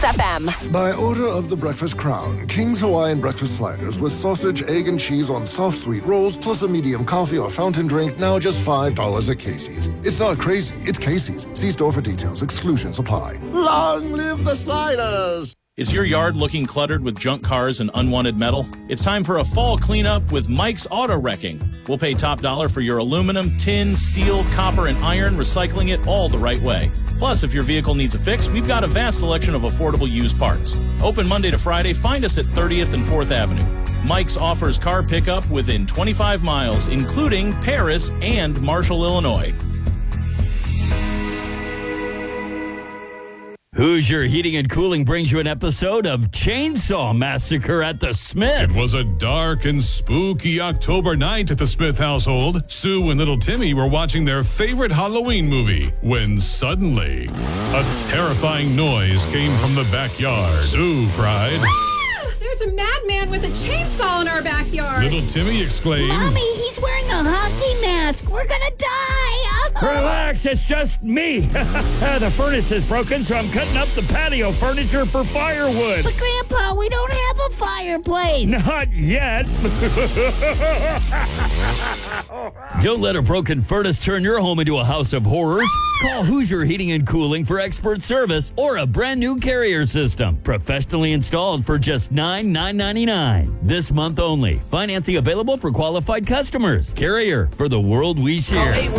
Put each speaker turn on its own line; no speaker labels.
FM.
By order of the Breakfast Crown, King's Hawaiian breakfast sliders with sausage, egg, and cheese on soft sweet rolls, plus a medium coffee or fountain drink, now just $5 at Casey's. It's not crazy, it's Casey's. See store for details. Exclusions apply. Long live the sliders!
Is your yard looking cluttered with junk cars and unwanted metal? It's time for a fall cleanup with Mike's Auto Wrecking. We'll pay top dollar for your aluminum, tin, steel, copper, and iron, recycling it all the right way. Plus, if your vehicle needs a fix, we've got a vast selection of affordable used parts. Open Monday to Friday. Find us at 30th and 4th Avenue. Mike's offers car pickup within 25 miles, including Paris and Marshall, Illinois.
Hoosier Heating and Cooling brings you an episode of Chainsaw Massacre at the Smith.
It was a dark and spooky October night at the Smith household. Sue and little Timmy were watching their favorite Halloween movie when suddenly a terrifying noise came from the backyard. Sue cried,
"Ah! There's a madman with a chainsaw in our backyard."
Little Timmy exclaimed,
"Mommy, he's wearing a hockey mask. We're gonna die."
Relax, it's just me. The furnace is broken, so I'm cutting up the patio furniture for firewood.
But Grandpa, we don't have a fireplace.
Not yet. Don't let a broken furnace turn your home into a house of horrors. Call Hoosier Heating and Cooling for expert service or a brand new Carrier system. Professionally installed for just $9,999. This month only. Financing available for qualified customers. Carrier, for the world we share.